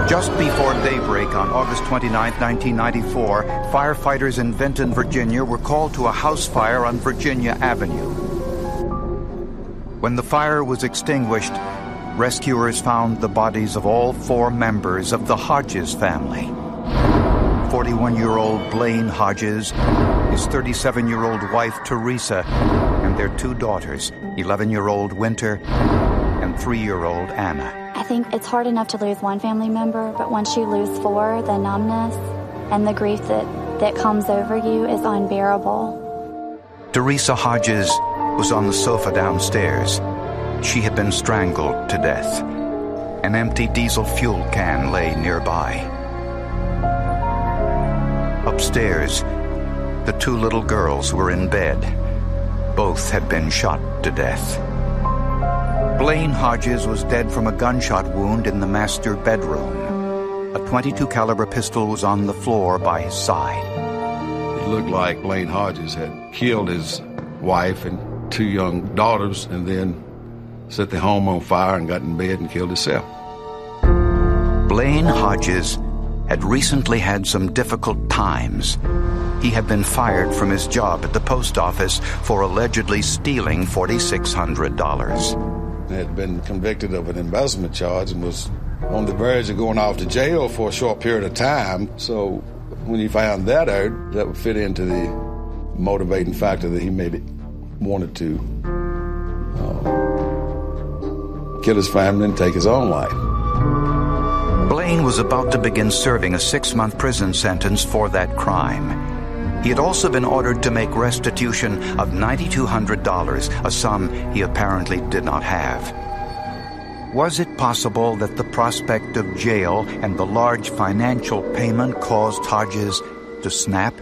Just before daybreak on August 29, 1994, firefighters in Vinton, Virginia were called to a house fire on Virginia Avenue. When the fire was extinguished, rescuers found the bodies of all 4 members of the Hodges family. 41-year-old Blaine Hodges, his 37-year-old wife Teresa, and their 2 daughters, 11-year-old Winter and 3-year-old Anna. I think it's hard enough to lose one family member, but once you lose 4, the numbness and the grief that comes over you is unbearable. Teresa Hodges was on the sofa downstairs. She had been strangled to death. An empty diesel fuel can lay nearby. Upstairs, the 2 little girls were in bed. Both had been shot to death. Blaine Hodges was dead from a gunshot wound in the master bedroom. A .22 caliber pistol was on the floor by his side. It looked like Blaine Hodges had killed his wife and 2 young daughters and then set the home on fire and got in bed and killed himself. Blaine Hodges had recently had some difficult times. He had been fired from his job at the post office for allegedly stealing $4,600. He had been convicted of an embezzlement charge and was on the verge of going off to jail for a short period of time. So when he found that out, that would fit into the motivating factor that he maybe wanted to kill his family and take his own life. Blaine was about to begin serving a 6-month prison sentence for that crime. He had also been ordered to make restitution of $9,200, a sum he apparently did not have. Was it possible that the prospect of jail and the large financial payment caused Hodges to snap?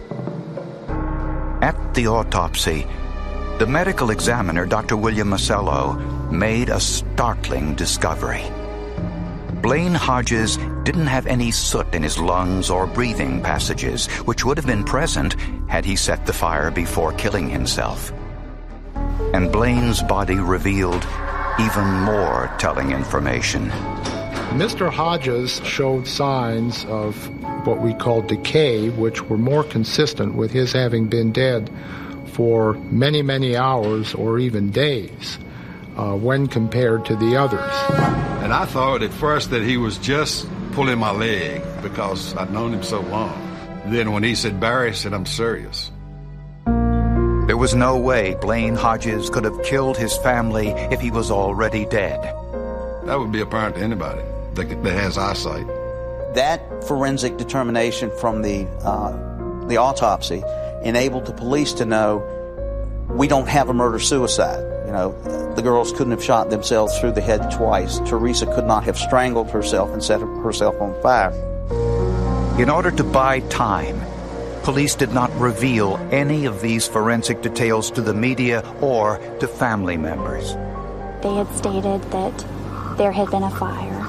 At the autopsy, the medical examiner, Dr. William Masello, made a startling discovery. Blaine Hodges didn't have any soot in his lungs or breathing passages, which would have been present had he set the fire before killing himself. And Blaine's body revealed even more telling information. Mr. Hodges showed signs of what we call decay, which were more consistent with his having been dead for many, many hours or even days when compared to the others. And I thought at first that he was just pulling my leg because I'd known him so long. Then when he said Barry, I said, I'm serious. There was no way Blaine Hodges could have killed his family if he was already dead. That would be apparent to anybody that has eyesight. That forensic determination from the autopsy enabled the police to know we don't have a murder-suicide. You know, the girls couldn't have shot themselves through the head twice. Teresa could not have strangled herself and set herself on fire. In order to buy time, police did not reveal any of these forensic details to the media or to family members. They had stated that there had been a fire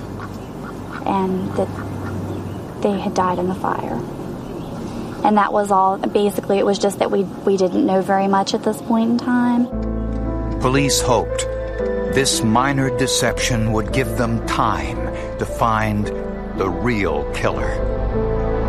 and that they had died in the fire. And that was all. Basically, it was just that we didn't know very much at this point in time. Police hoped this minor deception would give them time to find the real killer.